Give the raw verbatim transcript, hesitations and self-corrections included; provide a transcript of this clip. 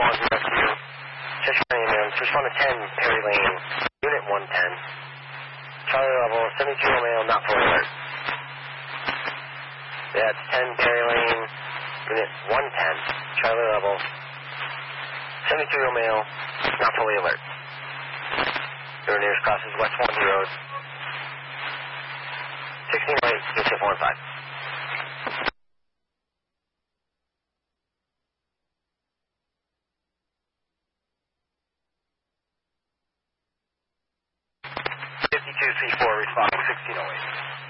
Swansea Rescue. Cheshire ambulance, respond to ten, Perry Lane, unit one ten. Charlie level, seventy-two Romeo, not full alert. Yeah, it's ten, Perry Lane, unit one ten. Charlie level, seventy-two Romeo, not fully alert. Your nearest cross is West Swansea Road. sixteen oh eight, U C F one five. fifty-two C four, responding sixteen oh eight.